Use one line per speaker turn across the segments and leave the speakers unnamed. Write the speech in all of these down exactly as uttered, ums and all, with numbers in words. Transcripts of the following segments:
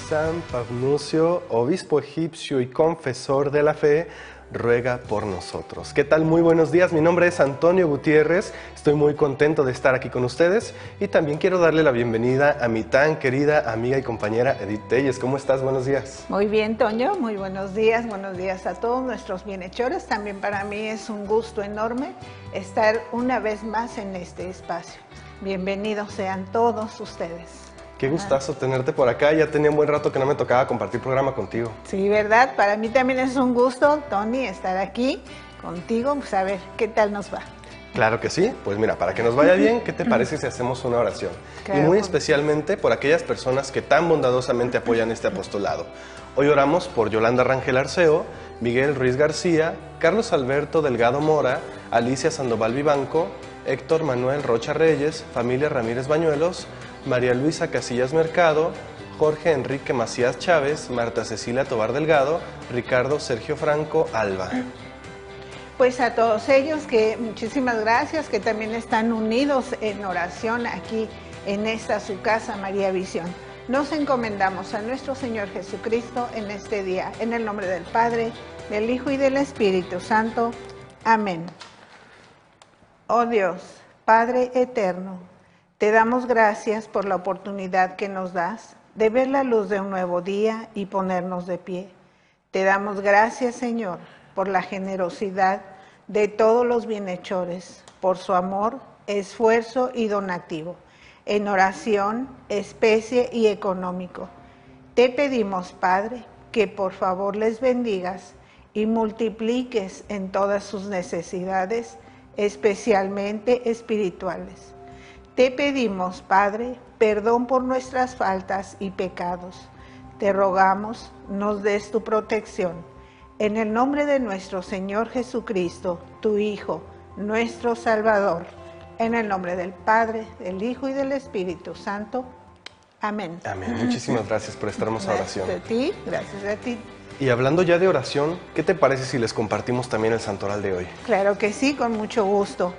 San Pafnucio, obispo egipcio y confesor de la fe, ruega por nosotros. ¿Qué tal? Muy buenos días, mi nombre es Antonio Gutiérrez, estoy muy contento de estar aquí con ustedes y también quiero darle la bienvenida a mi tan querida amiga y compañera Edith Telles. ¿Cómo estás? Buenos días.
Muy bien, Toño, muy buenos días, buenos días a todos nuestros bienhechores. También para mí es un gusto enorme estar una vez más en este espacio. Bienvenidos sean todos ustedes.
Qué gustazo tenerte por acá, ya tenía un buen rato que no me tocaba compartir programa contigo.
Sí, ¿verdad? Para mí también es un gusto, Tony, estar aquí contigo, pues a ver qué tal nos va.
Claro que sí, pues mira, para que nos vaya bien, ¿qué te parece si hacemos una oración? Claro, y muy especialmente por aquellas personas que tan bondadosamente apoyan este apostolado. Hoy oramos por Yolanda Rangel Arceo, Miguel Ruiz García, Carlos Alberto Delgado Mora, Alicia Sandoval Vivanco, Héctor Manuel Rocha Reyes, familia Ramírez Bañuelos, María Luisa Casillas Mercado, Jorge Enrique Macías Chávez, Marta Cecilia Tobar Delgado, Ricardo Sergio Franco Alba.
Pues a todos ellos que muchísimas gracias, que también están unidos en oración aquí en esta su casa María Visión. Nos encomendamos a nuestro Señor Jesucristo en este día, en el nombre del Padre, del Hijo y del Espíritu Santo. Amén. Oh Dios, Padre eterno, te damos gracias por la oportunidad que nos das de ver la luz de un nuevo día y ponernos de pie. Te damos gracias, Señor, por la generosidad de todos los bienhechores, por su amor, esfuerzo y donativo, en oración, especie y económico. Te pedimos, Padre, que por favor les bendigas y multipliques en todas sus necesidades, especialmente espirituales. Te pedimos, Padre, perdón por nuestras faltas y pecados. Te rogamos, nos des tu protección. En el nombre de nuestro Señor Jesucristo, tu Hijo, nuestro Salvador. En el nombre del Padre, del Hijo y del Espíritu Santo. Amén.
Amén. Muchísimas gracias por esta hermosa oración.
Gracias a ti, gracias a ti.
Y hablando ya de oración, ¿qué te parece si les compartimos también el santoral de hoy?
Claro que sí, con mucho gusto.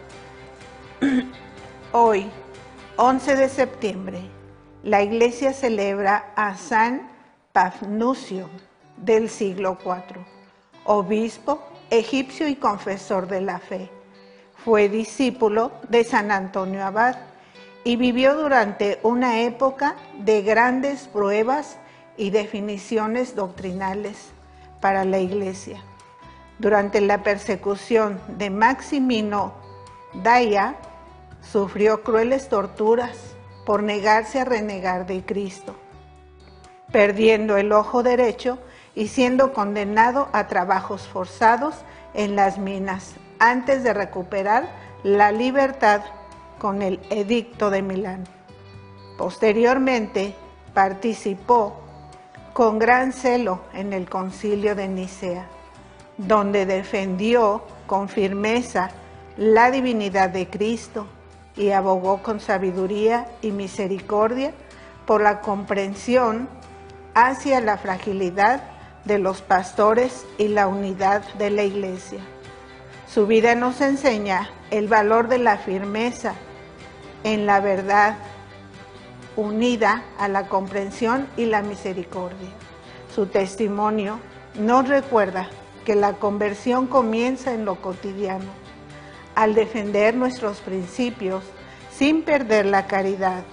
Hoy, once de septiembre, la Iglesia celebra a San Pafnucio del siglo cuarto, obispo egipcio y confesor de la fe. Fue discípulo de San Antonio Abad y vivió durante una época de grandes pruebas y definiciones doctrinales para la Iglesia. Durante la persecución de Maximino Daia, sufrió crueles torturas por negarse a renegar de Cristo, perdiendo el ojo derecho y siendo condenado a trabajos forzados en las minas antes de recuperar la libertad con el Edicto de Milán. Posteriormente participó con gran celo en el Concilio de Nicea, donde defendió con firmeza la divinidad de Cristo y abogó con sabiduría y misericordia por la comprensión hacia la fragilidad de los pastores y la unidad de la Iglesia. Su vida nos enseña el valor de la firmeza en la verdad unida a la comprensión y la misericordia. Su testimonio nos recuerda que la conversión comienza en lo cotidiano, al defender nuestros principios sin perder la caridad,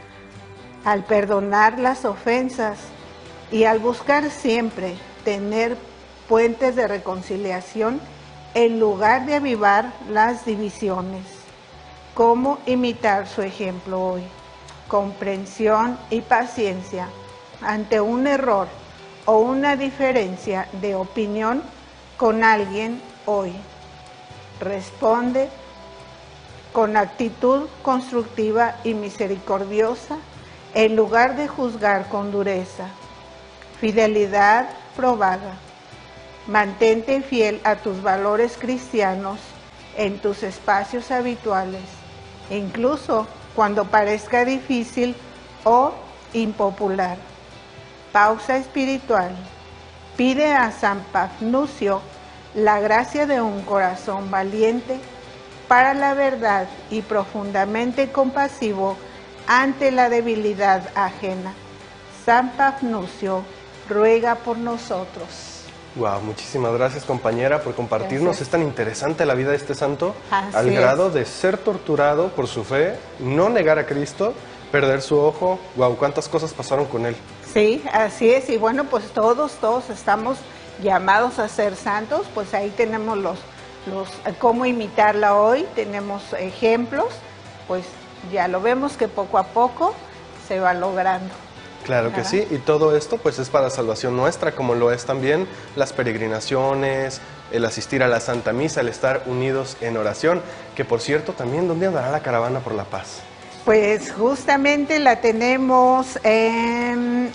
al perdonar las ofensas y al buscar siempre tener puentes de reconciliación en lugar de avivar las divisiones. ¿Cómo imitar su ejemplo hoy? Comprensión y paciencia ante un error o una diferencia de opinión con alguien hoy. Responde con actitud constructiva y misericordiosa en lugar de juzgar con dureza. Fidelidad probada. Mantente fiel a tus valores cristianos en tus espacios habituales, incluso cuando parezca difícil o impopular. Pausa espiritual. Pide a San Pafnucio la gracia de un corazón valiente para la verdad y profundamente compasivo ante la debilidad ajena, San Pafnucio, ruega por nosotros.
Wow, muchísimas gracias, compañera, por compartirnos.
Gracias.
Es tan interesante la vida de este santo,
Así
al
es.
grado de ser torturado por su fe, no negar a Cristo, perder su ojo. Wow, cuántas cosas pasaron con él.
Sí, así es. Y bueno, pues todos, todos estamos llamados a ser santos. Pues ahí tenemos los, los cómo imitarla hoy. Tenemos ejemplos. Pues ya lo vemos que poco a poco se va logrando.
Claro que sí, y todo esto pues es para salvación nuestra, como lo es también las peregrinaciones, el asistir a la Santa Misa, el estar unidos en oración, que por cierto también, ¿dónde andará la caravana por la paz?
Pues justamente la tenemos en,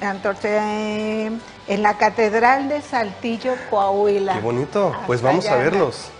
en la Catedral de Saltillo, Coahuila.
¡Qué bonito! Pues
Hasta
vamos a
allá.
verlos.